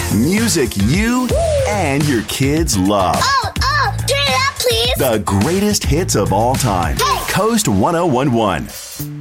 Music you and your kids love. Turn it up, please. The greatest hits of all time. Hey. Coast 1011.